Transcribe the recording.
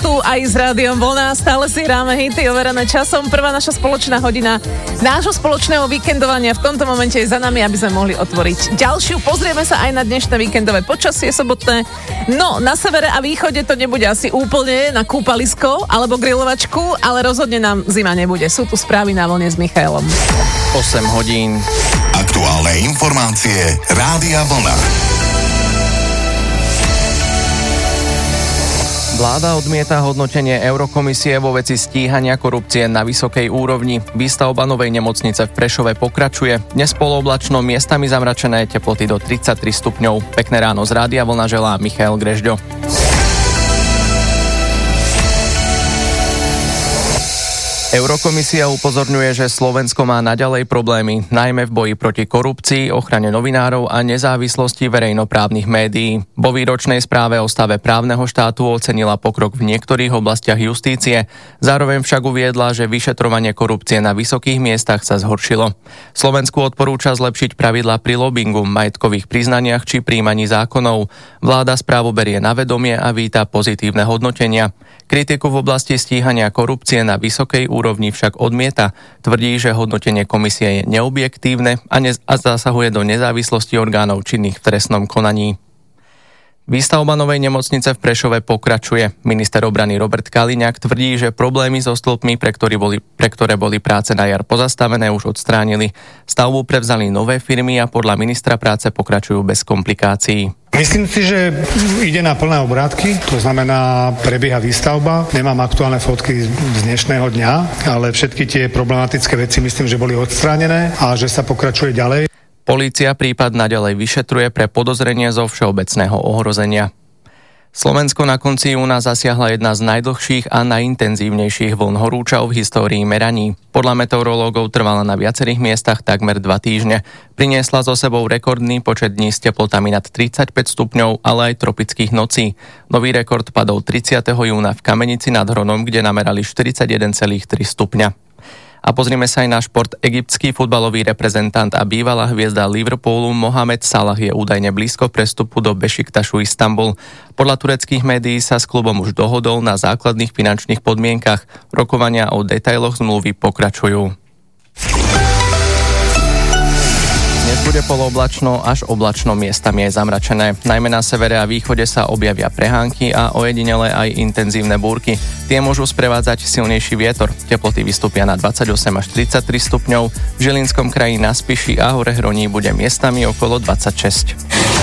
tu aj s Rádiom Vlna. Stále si hráme hity overené časom. Prvá naša spoločná hodina nášho spoločného víkendovania v tomto momente je za nami, aby sme mohli otvoriť ďalšiu. Pozrieme sa aj na dnešné víkendové počasie sobotné. No, na severe a východe to nebude asi úplne na kúpalisko alebo grilovačku, ale rozhodne nám zima nebude. Sú tu správy na Vlne s Michaelom. 8 hodín. Aktuálne informácie Rádia Vlna. Vláda odmieta hodnotenie Eurokomisie vo veci stíhania korupcie na vysokej úrovni. Výstavba novej nemocnice v Prešove pokračuje. Dnes polooblačno, miestami zamračené, teploty do 33 stupňov. Pekné ráno z Rádia Vlna želá Michael Grežďo. Eurokomisia upozorňuje, že Slovensko má naďalej problémy, najmä v boji proti korupcii, ochrane novinárov a nezávislosti verejnoprávnych médií. Vo výročnej správe o stave právneho štátu ocenila pokrok v niektorých oblastiach justície, zároveň však uviedla, že vyšetrovanie korupcie na vysokých miestach sa zhoršilo. Slovensku odporúča zlepšiť pravidlá pri lobingu, majetkových priznaniach či príjmaní zákonov. Vláda správu berie na vedomie a víta pozitívne hodnotenia. Kritiku v oblasti stíhania korupcie na vysokej úrovni však odmieta. Tvrdí, že hodnotenie komisie je neobjektívne a zasahuje do nezávislosti orgánov činných v trestnom konaní. Výstavba novej nemocnice v Prešove pokračuje. Minister obrany Robert Kaliňák tvrdí, že problémy so stĺpmi, pre ktoré boli práce na jar pozastavené, už odstránili. Stavbu prevzali nové firmy a podľa ministra práce pokračujú bez komplikácií. Myslím si, že ide na plné obrátky, to znamená prebieha výstavba. Nemám aktuálne fotky z dnešného dňa, ale všetky tie problematické veci myslím, že boli odstránené a že sa pokračuje ďalej. Polícia prípad naďalej vyšetruje pre podozrenie zo všeobecného ohrozenia. Slovensko na konci júna zasiahla jedna z najdlhších a najintenzívnejších vln horúčav v histórii meraní. Podľa meteorológov trvala na viacerých miestach takmer 2 týždne. Priniesla so sebou rekordný počet dní s teplotami nad 35 stupňov, ale aj tropických nocí. Nový rekord padol 30. júna v Kamenici nad Hronom, kde namerali 41,3 stupňa. A pozrime sa aj na šport. Egyptský futbalový reprezentant a bývalá hviezda Liverpoolu Mohamed Salah je údajne blízko prestupu do Bešiktašu Istanbul. Podľa tureckých médií sa s klubom už dohodol na základných finančných podmienkach. Rokovania o detailoch zmluvy pokračujú. Dnes bude polooblačno až oblačno, miestami aj zamračené. Najmä na severe a východe sa objavia prehánky a ojedinele aj intenzívne búrky. Tie môžu sprevádzať silnejší vietor. Teploty vystúpia na 28 až 33 stupňov. V Žilinskom kraji na Spiši a hore Hroní bude miestami okolo 26.